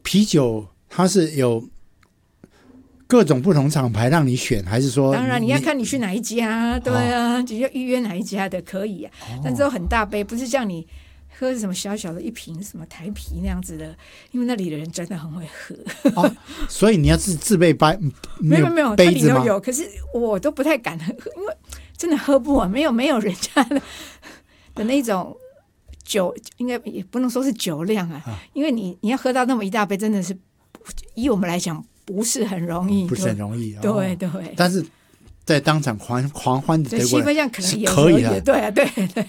啤酒它是有各种不同厂牌让你选，还是说当然你要看你去哪一家，对啊，你就预约哪一家的可以啊，但这都很大杯，不是像你喝什么小小的一瓶什么台啤那样子的，因为那里的人真的很会喝。 所以你要自备没有杯子吗？ 它里头有，可是我都不太敢喝，因为真的喝不完，没有人家的那种酒，应该也不能说是酒量啊，因为你要喝到那么一大杯，真的是以我们来讲不是很容易， 不是很容易。 对。 但是在当场狂欢的德国人， 气氛上可能有可以的， 对啊，对。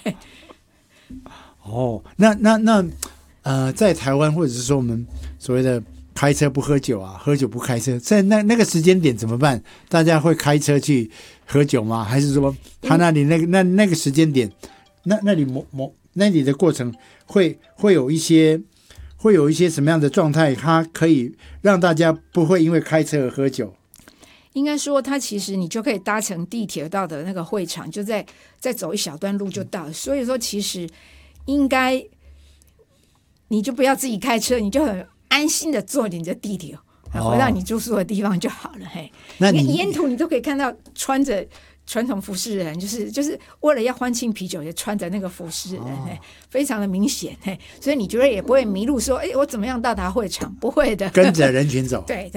那在台湾或者是说我们所谓的开车不喝酒啊，喝酒不开车，在那个时间点怎么办？大家会开车去喝酒吗？还是说他那里那个时间点，那里的过程会有一些什么样的状态，它可以让大家不会因为开车而喝酒？ 应该说，它其实你就可以搭乘地铁到的那个会场，就再走一小段路就到了。所以说，其实应该你就不要自己开车，你就很安心的坐你的地铁，回到你住宿的地方就好了。嘿， 那你沿途你都可以看到穿着传统服饰的人，就是为了要欢庆啤酒，也穿着那个服饰的人，非常的明显。所以你觉得也不会迷路，说我怎么样到达会场？不会的， 跟着人群走。 对。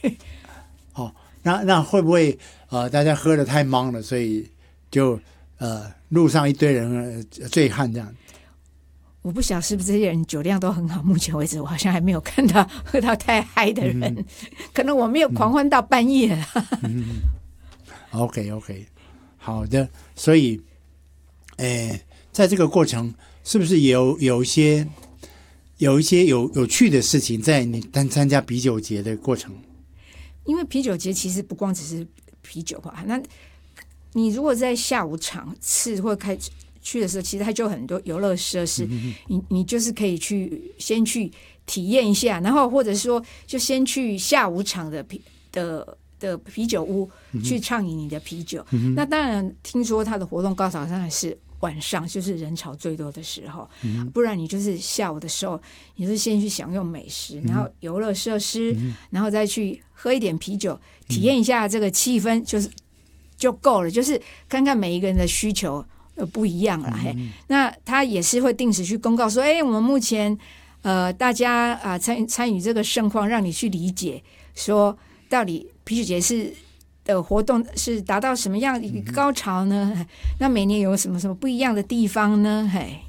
那会不会大家喝得太茫了，所以就路上一堆人醉汉这样？ 我不晓得是不是这些人酒量都很好，目前为止我好像还没有看到喝到太嗨的人，可能我没有狂欢到半夜了。 OK， 好的。所以在这个过程是不是也有一些有趣的事情在你参加啤酒节的过程？ 因为啤酒节其实不光只是啤酒吧，那你如果在下午场次或开去的时候，其实它就有很多游乐设施，你就是可以先去体验一下，然后或者说就先去下午场的啤酒屋去畅饮你的啤酒。那当然听说它的活动高潮当然是晚上，就是人潮最多的时候，不然你就是下午的时候，你是先去享用美食，然后游乐设施，然后再去喝一点啤酒，体验一下这个气氛，就够了。就是看看每一个人的需求不一样了。那他也是会定时去公告说，我们目前大家参与这个盛况，让你去理解说到底啤酒节的活动是达到什么样的一个高潮呢？那每年有什么不一样的地方呢？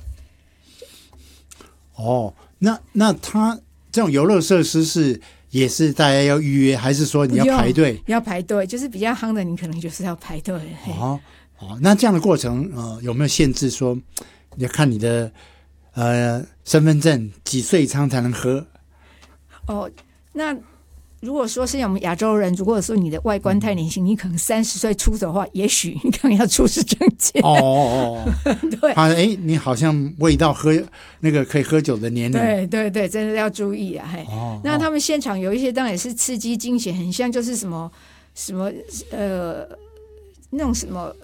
那他这种游乐设施也是大家要预约，还是说你要排队？ 要排队，就是比较夯的，你可能就是要排队。 那这样的过程有没有限制？说你要看你的身份证几岁以上才能喝？ 那如果说是我们亚洲人，如果说你的外观太年轻，你可能30岁出头的话，也许你可能要出示证件。 对，你好像未到那个可以喝酒的年龄。 对，真的要注意啊。那他们现场有一些当然也是刺激惊险，很像就是什么那种什么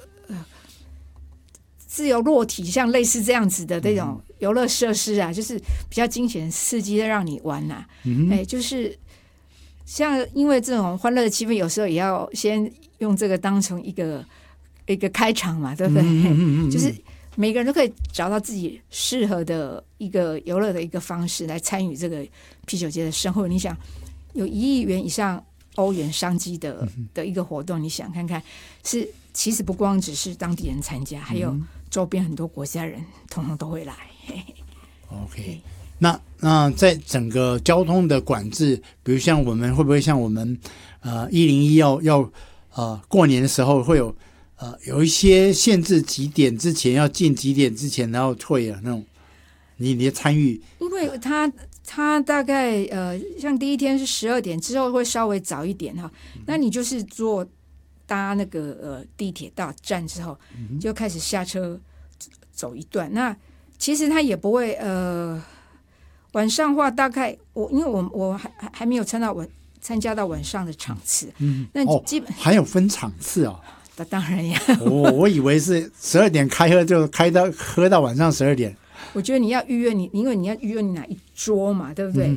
自由落体，像类似这样子的这种游乐设施啊，就是比较惊险刺激的让你玩啊。就是像因为这种欢乐的气氛，有时候也要先用这个当成一个开场嘛，对不对？就是每个人都可以找到自己适合的一个游乐的一个方式来参与这个啤酒节的生活。你想有1亿元以上欧元商机的一个活动，你想看看，其实不光只是当地人参加，还有周边很多国家人统统都会来。 OK， 那在整个交通的管制，比如像我们会不会像我们101要过年的时候会有一些限制，几点之前要进，几点之前然后退那种，你的参与？因为他大概像第一天是12点之后会稍微早一点哈，那你就是搭那个地铁到站之后，就开始下车走一段。那其实他也不会晚上的话，大概因为我还没有参加到晚上的场次，那基本还有分场次哦。 当然呀， 我以为是12点开喝就喝到晚上12点。 我觉得你要预约因为你要预约你哪一桌嘛，对不对？